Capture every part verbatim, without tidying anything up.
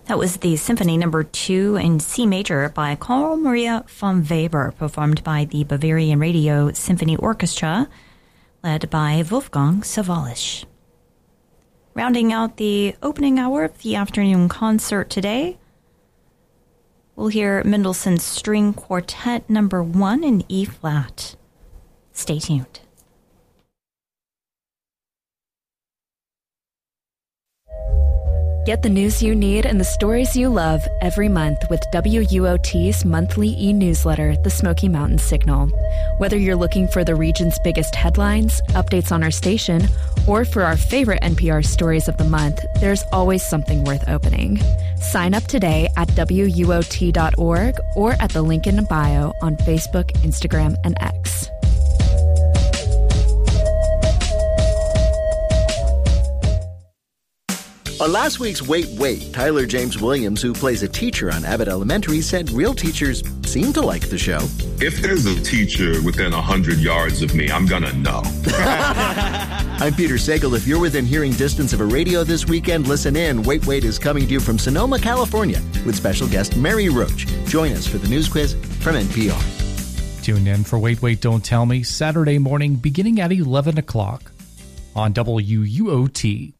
That was the Symphony Number Two in C Major by Carl Maria von Weber, performed by the Bavarian Radio Symphony Orchestra, led by Wolfgang Sawallisch. Rounding out the opening hour of the afternoon concert today, we'll hear Mendelssohn's String Quartet Number One in E flat. Stay tuned. Get the news you need and the stories you love every month with W U O T's monthly e-newsletter, The Smoky Mountain Signal. Whether you're looking for the region's biggest headlines, updates on our station, or for our favorite N P R stories of the month, there's always something worth opening. Sign up today at W U O T dot org or at the link in bio on Facebook, Instagram, and X. On last week's Wait, Wait, Tyler James Williams, who plays a teacher on Abbott Elementary, said real teachers seem to like the show. If there's a teacher within one hundred yards of me, I'm gonna know. I'm Peter Sagal. If you're within hearing distance of a radio this weekend, listen in. Wait, Wait is coming to you from Sonoma, California, with special guest Mary Roach. Join us for the news quiz from N P R. Tune in for Wait, Wait, Don't Tell Me, Saturday morning beginning at eleven o'clock on W U O T.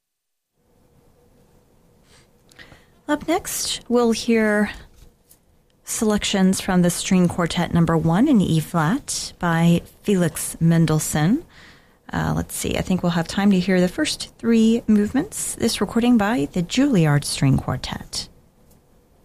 Up next, we'll hear selections from the String Quartet Number One in E flat by Felix Mendelssohn. Uh, let's see, I think we'll have time to hear the first three movements. This recording by the Juilliard String Quartet.